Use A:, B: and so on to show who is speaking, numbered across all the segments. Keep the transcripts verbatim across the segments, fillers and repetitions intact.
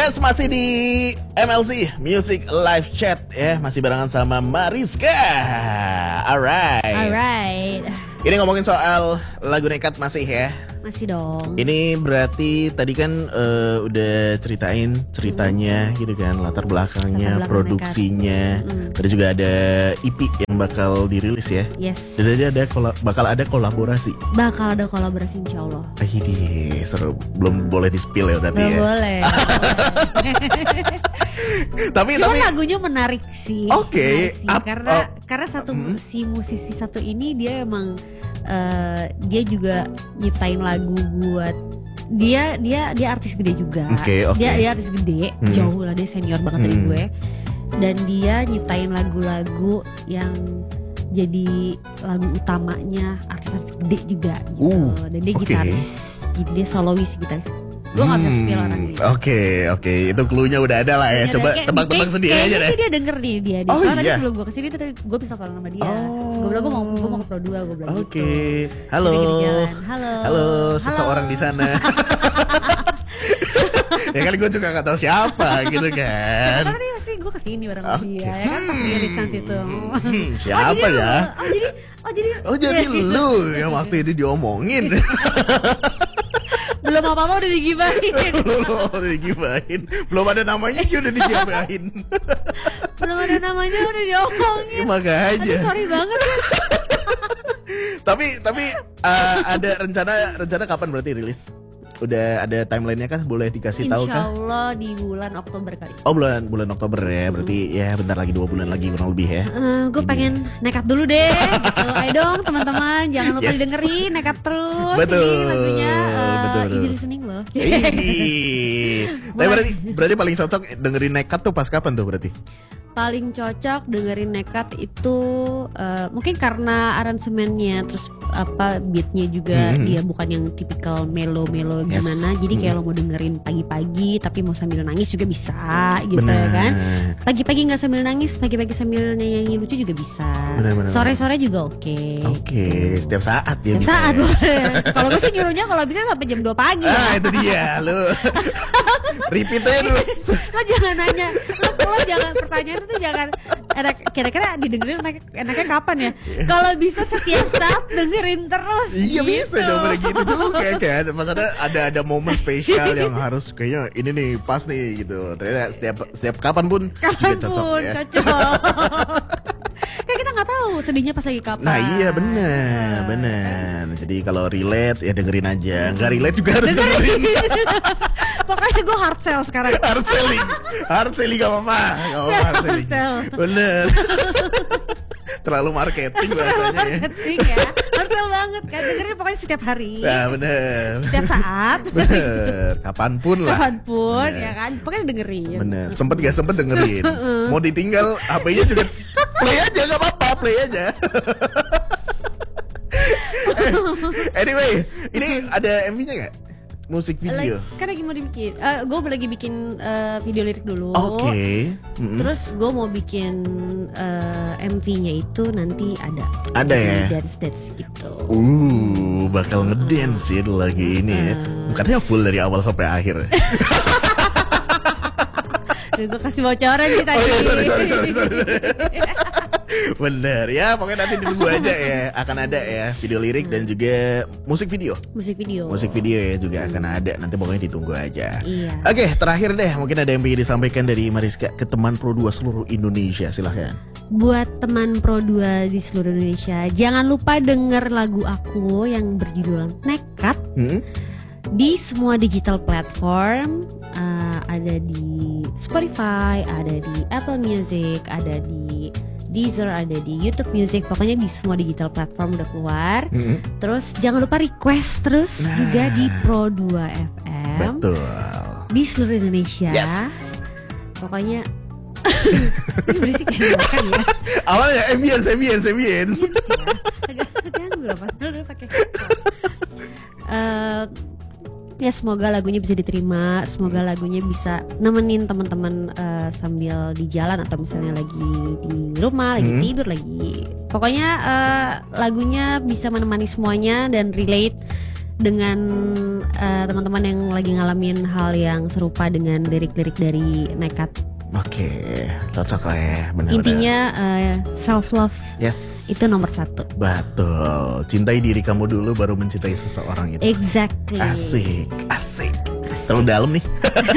A: Yes, masih di M L C Music Live Chat ya, masih barengan sama Mariska. Alright.
B: Alright.
A: Ini ngomongin soal lagu Nekat masih ya.
B: Masih dong.
A: Ini berarti tadi kan uh, udah ceritain ceritanya mm. gitu kan, latar belakangnya, latar belakang produksinya. Mm. Tadi juga ada E P yang bakal dirilis ya.
B: Yes.
A: Jadi ada kola- bakal ada kolaborasi.
B: Bakal ada kolaborasi insya Allah.
A: Ini seru. Belum boleh di spill ya berarti
B: Belum
A: ya.
B: boleh.
A: tapi
B: Cuma
A: tapi
B: lagunya menarik sih.
A: Oke.
B: Okay. Karena uh, karena satu mm. si musisi satu ini dia emang uh, dia juga nyiptain lagu buat dia dia dia artis gede juga.
A: Okay, okay.
B: Dia dia artis gede, hmm. jauh lah, dia senior banget hmm. dari gue. Dan dia nyiptain lagu-lagu yang jadi lagu utamanya artis-artis gede juga gitu. Uh, Dan dia okay. gitaris, jadi dia solois gitaris. Gue gak bisa spill orang ini.
A: Oke oke, itu cluenya udah ada lah ya. Ya coba tebak-tebak sendiri aja deh.
B: Kayaknya dia denger nih dia.
A: Oh
B: iya.
A: Tadi
B: sebelum gue kesini tadi gue bisa follow nama dia. Oh. Gue bilang gue mau gue mau ke Pro dua, gue bilang
A: okay. gitu.
B: Oke.
A: Halo.
B: Halo.
A: Halo. Seseorang di sana. Ya kali gue juga gak tahu siapa gitu kan.
B: Karena dia pasti gue kesini bareng sama okay. dia. Ya kan pas rilis nanti tuh.
A: Hmm, siapa
B: oh,
A: ya?
B: Oh jadi oh jadi
A: oh jadi lu yang waktu itu diomongin.
B: Belum apa-apa udah digibahin.
A: Belum udah digibahin. Belum ada namanya juga udah digibahin.
B: Belum ada namanya udah diomongin.
A: Makanya.
B: Aduh, sorry banget ya.
A: tapi tapi uh, ada rencana rencana kapan berarti rilis? Udah ada timelinenya kan? Boleh dikasih tahu kan?
B: Insya Allah di bulan Oktober kali.
A: Oh bulan bulan Oktober ya, berarti hmm. ya bentar lagi dua bulan lagi kurang lebih ya.
B: Uh, gue pengen nekat dulu deh. Gitu. Ayo dong teman-teman, jangan lupa yes. didengerin, nekat terus.
A: Betul.
B: Ini lagunya uh,
A: betul, betul.
B: easy listening loh.
A: Tapi berarti berarti paling cocok dengerin nekat tuh pas kapan tuh berarti?
B: Paling cocok dengerin nekat itu uh, mungkin karena aransemennya terus apa beatnya juga mm-hmm. dia bukan yang tipikal melo-melo yes. gimana, jadi kayak mm-hmm. lo mau dengerin pagi-pagi tapi mau sambil nangis juga bisa gitu. Bener. Kan pagi-pagi nggak sambil nangis, pagi-pagi sambil nyanyi lucu juga bisa. Bener, bener, sore-sore juga oke. Okay.
A: Oke, okay. setiap saat ya.
B: Setiap
A: bisa
B: saat
A: ya.
B: Kalau gue sih nyuruhnya kalau bisa sampai jam dua pagi.
A: Ah
B: ya.
A: Itu dia lo. Repeat aja terus.
B: Lo jangan nanya, lo, lo jangan pertanyaan itu tuh jangan enak, kira-kira didengerin enak, enaknya kapan ya? Kalau bisa setiap saat dengerin terus.
A: Iya gitu. Bisa coba gitu juga kan. Maksudnya ada ada momen spesial yang harus kayaknya ini nih pas nih gitu. Ternyata setiap setiap kapan pun
B: kapan
A: juga cocok
B: pun
A: ya.
B: Cocok. Kayak kita nggak tahu sedihnya pas lagi kapan.
A: Nah iya benar benar. Jadi kalau relate ya dengerin aja. Nggak relate juga harus dengerin.
B: Pokoknya gue hard sell sekarang.
A: Hard selling, hard selling gak apa-apa. Gak apa-apa hard selling. Bener. Terlalu marketing bahasanya.
B: Terlalu marketing ya. Hard sell banget kan. Dengerin pokoknya setiap hari.
A: Nah bener.
B: Setiap saat.
A: Bener. Kapanpun lah.
B: Kapanpun bener. Ya kan. Pokoknya dengerin.
A: Bener. Sempet gak sempet dengerin. Mau ditinggal H P-nya juga play aja gak apa-apa. Play aja. Anyway, ini ada M V-nya gak? Musik video.
B: Like, kan lagi mau dibikin. Uh, gue lagi bikin uh, video lirik dulu.
A: Oke. Okay. Mm-hmm.
B: Terus gue mau bikin uh, M V-nya itu nanti ada.
A: Ada ya.
B: Dance dance gitu.
A: Uh, bakal ngedance ya lagi ini. Uh. Ya. Katanya full dari awal sampai akhir.
B: Gue kasih bocoran sih tadi.
A: Oh iya, sorry sorry sorry sorry. Bener ya, pokoknya nanti ditunggu aja ya. Akan ada ya video lirik hmm. dan juga musik video.
B: Musik video.
A: Musik video ya juga hmm. akan ada. Nanti pokoknya ditunggu aja.
B: Iya.
A: Oke, terakhir deh, mungkin ada yang ingin disampaikan dari Mariska ke teman Pro dua seluruh Indonesia, silahkan.
B: Buat teman Pro dua di seluruh Indonesia, jangan lupa denger lagu aku yang berjudul Nekat hmm? di semua digital platform. Uh, ada di Spotify, ada di Apple Music, ada di Deezer, ada di YouTube Music, pokoknya di semua digital platform udah keluar. Mm-hmm. Terus jangan lupa request terus nah. juga di Pro dua F M. Betul. Di seluruh Indonesia. Yes. Pokoknya ini berisik kayak makan ya.
A: Awalnya ambience, ambience, ambience.
B: Agak terganggu lah pas udah pakai. Eh Ya semoga lagunya bisa diterima, semoga lagunya bisa nemenin teman-teman uh, sambil di jalan atau misalnya lagi di rumah, lagi hmm. tidur, lagi. Pokoknya uh, lagunya bisa menemani semuanya dan relate dengan uh, teman-teman yang lagi ngalamin hal yang serupa dengan lirik-lirik dari Nekat.
A: Oke, cocok lah ya, benar-benar.
B: Intinya uh, self love,
A: yes,
B: itu nomor satu.
A: Betul, cintai diri kamu dulu baru mencintai seseorang itu.
B: Exactly.
A: Asik, asik. Terlalu dalam nih.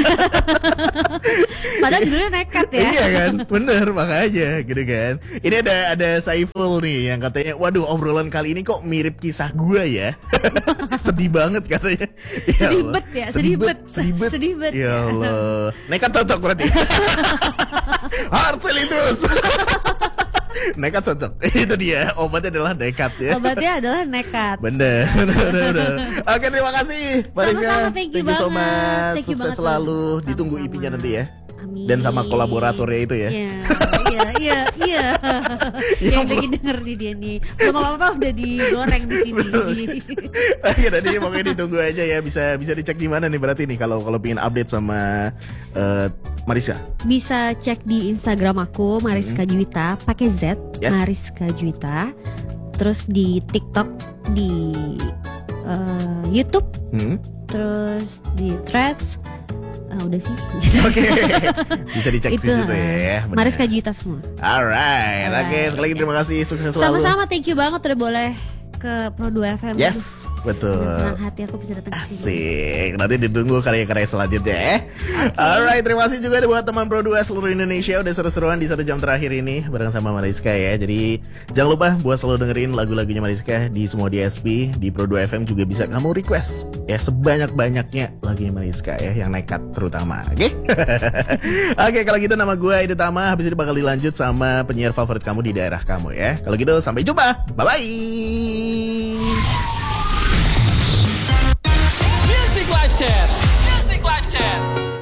B: Padahal judulnya Nekat ya.
A: Iya kan, bener makanya gitu kan. Ini ada ada Saiful nih yang katanya, waduh obrolan kali ini kok mirip kisah gua ya. Sedih banget katanya. Ya
B: sedih
A: Allah.
B: bet ya,
A: sedih bet,
B: sedih bet, sedih bet.
A: Ya Allah, Nekat cocok berarti. Hard selling terus. Nekat cocok. Itu dia, obatnya adalah nekat ya.
B: Obatnya adalah nekat.
A: Bener, bener, bener, bener. Oke, terima kasih Mbak Rizka.
B: Thank you,
A: thank you so
B: banget.
A: much.
B: Thank you
A: Sukses
B: banget,
A: selalu.
B: sama-sama.
A: Ditunggu I P-nya nanti ya.
B: Amin.
A: Dan sama kolaboratornya itu ya.
B: Iya, iya, iya, iya. Yang lagi denger nih dia nih. Belum apa-apa udah digoreng di sini.
A: Oke, nanti pokoknya ditunggu aja ya. Bisa bisa dicek di mana nih berarti nih kalau kalau pengen update sama uh, Mariska.
B: Bisa cek di Instagram aku Mariska Juwita pakai Z,
A: Yes.
B: Mariska Juwita. Terus di TikTok, di uh, YouTube,
A: Hmm?
B: terus di Threads. Ah, udah sih.
A: Oke, bisa dicek di
B: Itu
A: situ ya. Bener.
B: Mariska Juwita semua.
A: Alright,
B: Alright.
A: oke sekali lagi terima kasih, sukses selalu.
B: Sama-sama, thank you banget udah boleh ke Pro dua F M.
A: Yes, betul.
B: Dengan senang hati aku bisa datang ke sini.
A: Asik, nanti ditunggu karya-karya selanjutnya ya. Alright, terima kasih juga buat teman Pro dua seluruh Indonesia udah seru-seruan di satu jam terakhir ini bareng sama Mariska ya. Jadi jangan lupa buat selalu dengerin lagu-lagunya Mariska di semua D S P, di Pro dua F M juga bisa kamu request ya sebanyak-banyaknya lagunya Mariska ya, yang nekat terutama. Oke. Oke, kalau gitu nama gue Ide Tama, habis ini bakal dilanjut sama penyiar favorit kamu di daerah kamu ya. Kalau gitu sampai jumpa. Bye bye.